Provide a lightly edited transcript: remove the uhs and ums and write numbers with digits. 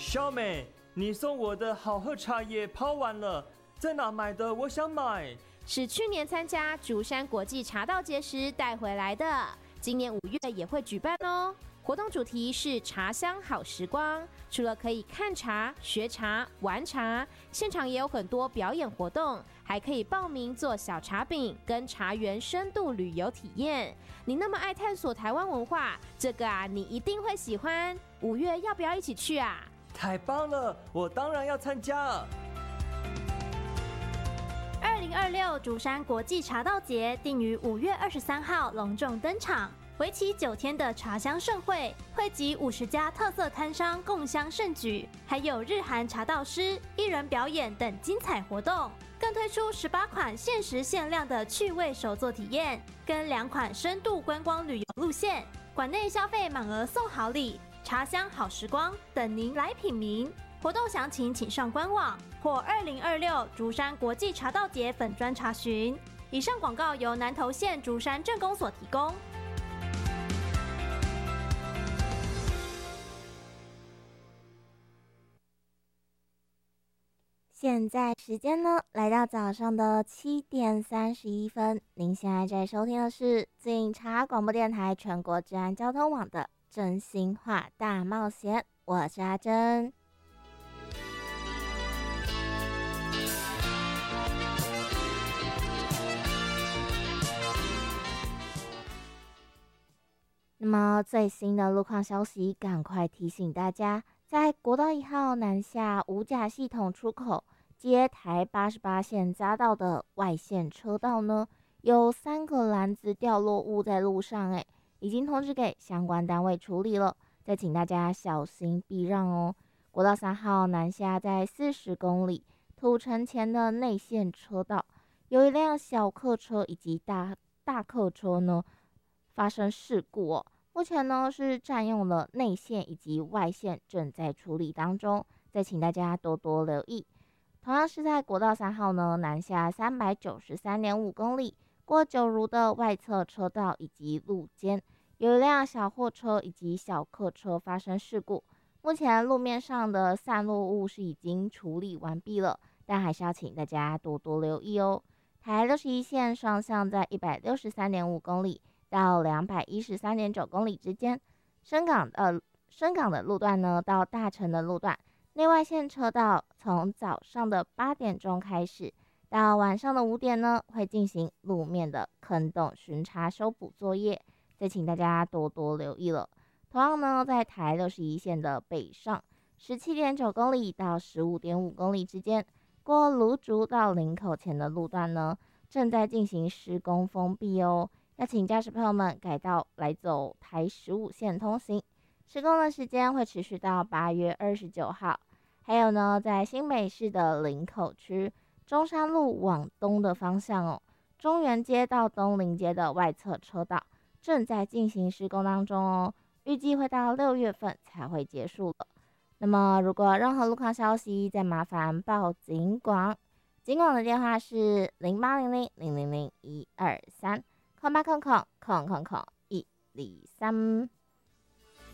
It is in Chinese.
小美，你送我的好喝茶叶泡完了，在哪买的？我想买。 是去年参加竹山国际茶道节时带回来的，今年5月也会举办哦。活动主题是茶香好时光，除了可以看茶、学茶、玩茶，现场也有很多表演活动，还可以报名做小茶饼跟茶园深度旅游体验。你那么爱探索台湾文化，这个你一定会喜欢。5月要不要一起去啊？ 太棒了，我当然要参加。 2026竹山国际茶道节定于5月23号隆重登场。为期9天的茶香盛会，汇集50家特色摊商共襄盛举，还有日韩茶道师、艺人表演等精彩活动，更推出18款限时限量的趣味手作体验，跟2款深度观光旅游路线。馆内消费满额送好礼，茶香好时光等您来品茗。活动详情请上官网或2026竹山国际茶道节粉专查询。以上广告由南投县竹山镇公所提供。 现在时间呢，来到早上的7点31分。您现在在收听的是警察广播电台全国治安交通网的真心话大冒险，我是阿珍。那么最新的路况消息，赶快提醒大家，在国道1号南下五甲系统出口接台88线匝道的外线车道呢，有3个篮子掉落物在路上，已经通知给相关单位处理了，再请大家小心避让哦。国道3号南下在40公里土城前的内线车道，有一辆小客车以及大客车呢发生事故哦。目前呢是占用了内线以及外线，正在处理当中，再请大家多多留意。同样是在国道3号呢南下393.5公里，过九如的外侧车道以及路肩，有一辆小货车以及小客车发生事故。目前路面上的散落物是已经处理完毕了，但还是要请大家多多留意哦。台61线双向在163.5公里到213.9公里之间，深港的路段呢到大城的路段，内外线车道从早上的8点钟开始，到晚上的5点呢，会进行路面的坑洞巡查修补作业，再请大家多多留意了。同样呢，在台61线的北上17.9公里到15.5公里之间，过芦竹到林口前的路段呢，正在进行施工封闭哦。要请驾驶朋友们改道来走台15线通行，施工的时间会持续到8月29号。还有呢，在新北市的林口区中山路往东的方向哦，中原街到东林街的外侧车道正在进行施工当中哦，预计会到6月份才会结束了。那么如果任何路况消息，再麻烦报警广，警广的电话是0800-000-123。0800-123。